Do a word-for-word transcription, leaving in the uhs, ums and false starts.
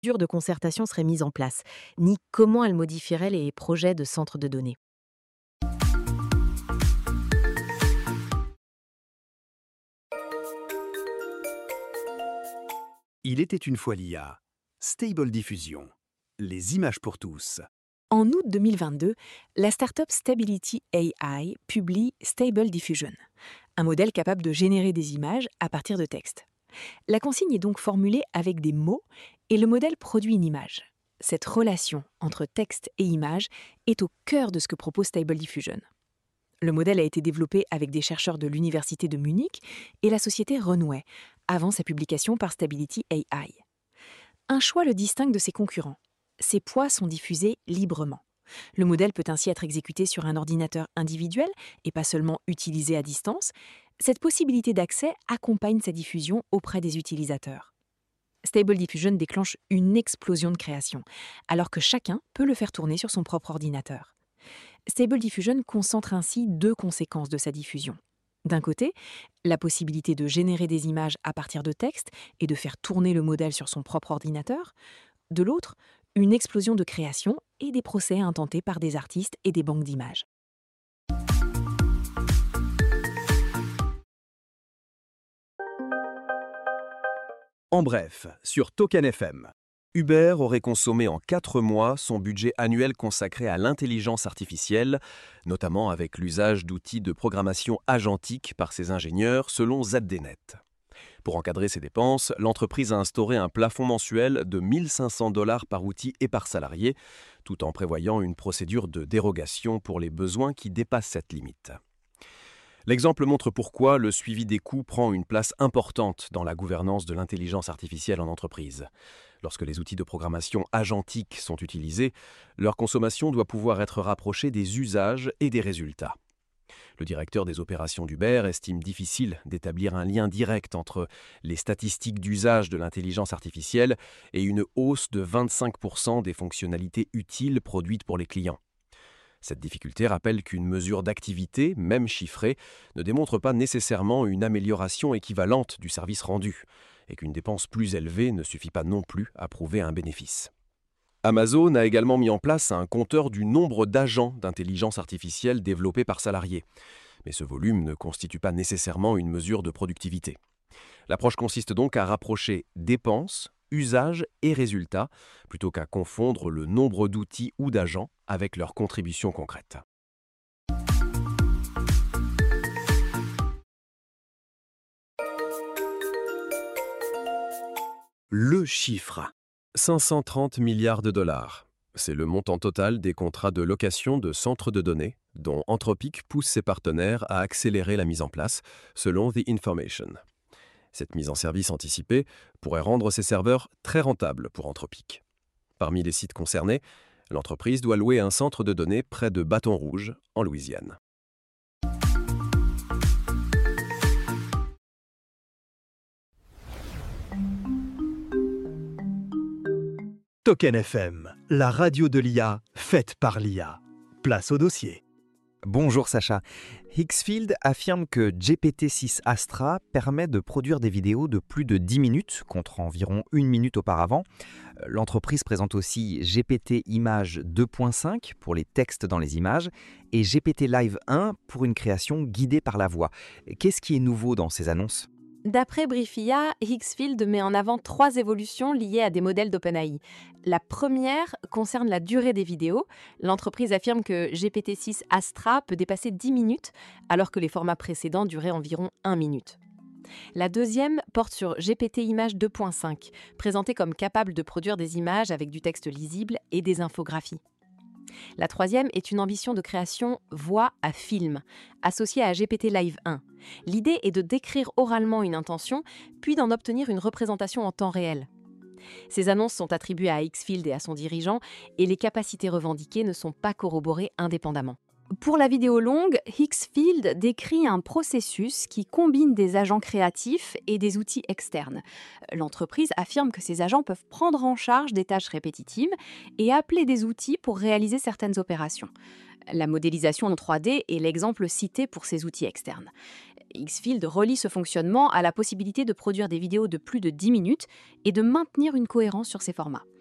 de concertation serait mise en place, ni comment elle modifierait les projets de centres de données. Il était une fois l'I A. Stable Diffusion. Les images pour tous. En août deux mille vingt-deux, la startup Stability A I publie Stable Diffusion, un modèle capable de générer des images à partir de texte. La consigne est donc formulée avec des mots et le modèle produit une image. Cette relation entre texte et image est au cœur de ce que propose Stable Diffusion. Le modèle a été développé avec des chercheurs de l'Université de Munich et la société Runway, avant sa publication par Stability A I. Un choix le distingue de ses concurrents. Ses poids sont diffusés librement. Le modèle peut ainsi être exécuté sur un ordinateur individuel et pas seulement utilisé à distance. Cette possibilité d'accès accompagne sa diffusion auprès des utilisateurs. Stable Diffusion déclenche une explosion de création, alors que chacun peut le faire tourner sur son propre ordinateur. Stable Diffusion concentre ainsi deux conséquences de sa diffusion. D'un côté, la possibilité de générer des images à partir de texte et de faire tourner le modèle sur son propre ordinateur. De l'autre, une explosion de création et des procès intentés par des artistes et des banques d'images. En bref, sur Token F M. Uber aurait consommé en quatre mois son budget annuel consacré à l'intelligence artificielle, notamment avec l'usage d'outils de programmation agentique par ses ingénieurs, selon Z D Net. Pour encadrer ses dépenses, l'entreprise a instauré un plafond mensuel de mille cinq cents dollars par outil et par salarié, tout en prévoyant une procédure de dérogation pour les besoins qui dépassent cette limite. L'exemple montre pourquoi le suivi des coûts prend une place importante dans la gouvernance de l'intelligence artificielle en entreprise. Lorsque les outils de programmation agentique sont utilisés, leur consommation doit pouvoir être rapprochée des usages et des résultats. Le directeur des opérations d'Uber estime difficile d'établir un lien direct entre les statistiques d'usage de l'intelligence artificielle et une hausse de vingt-cinq pour cent des fonctionnalités utiles produites pour les clients. Cette difficulté rappelle qu'une mesure d'activité, même chiffrée, ne démontre pas nécessairement une amélioration équivalente du service rendu, et qu'une dépense plus élevée ne suffit pas non plus à prouver un bénéfice. Amazon a également mis en place un compteur du nombre d'agents d'intelligence artificielle développés par salarié, mais ce volume ne constitue pas nécessairement une mesure de productivité. L'approche consiste donc à rapprocher dépenses, usages et résultats, plutôt qu'à confondre le nombre d'outils ou d'agents avec leurs contributions concrètes. Le chiffre. cinq cent trente milliards de dollars. C'est le montant total des contrats de location de centres de données, dont Anthropic pousse ses partenaires à accélérer la mise en place, selon The Information. Cette mise en service anticipée pourrait rendre ses serveurs très rentables pour Anthropic. Parmi les sites concernés, l'entreprise doit louer un centre de données près de Baton Rouge, en Louisiane. Token F M, la radio de l'I A, faite par l'I A. Place au dossier. Bonjour Sacha. Higgsfield affirme que G P T six Astra permet de produire des vidéos de plus de dix minutes, contre environ une minute auparavant. L'entreprise présente aussi G P T Image deux point cinq pour les textes dans les images et G P T Live un pour une création guidée par la voix. Qu'est-ce qui est nouveau dans ces annonces ? D'après Briefia, Higgsfield met en avant trois évolutions liées à des modèles d'OpenAI. La première concerne la durée des vidéos. L'entreprise affirme que G P T six Astra peut dépasser dix minutes, alors que les formats précédents duraient environ une minute. La deuxième porte sur G P T Image deux point cinq, présenté comme capable de produire des images avec du texte lisible et des infographies. La troisième est une ambition de création voix à film, associée à G P T Live un. L'idée est de décrire oralement une intention, puis d'en obtenir une représentation en temps réel. Ces annonces sont attribuées à Higgsfield et à son dirigeant, et les capacités revendiquées ne sont pas corroborées indépendamment. Pour la vidéo longue, Higgsfield décrit un processus qui combine des agents créatifs et des outils externes. L'entreprise affirme que ces agents peuvent prendre en charge des tâches répétitives et appeler des outils pour réaliser certaines opérations. La modélisation en trois D est l'exemple cité pour ces outils externes. Xfield relie ce fonctionnement à la possibilité de produire des vidéos de plus de dix minutes et de maintenir une cohérence sur ces formats.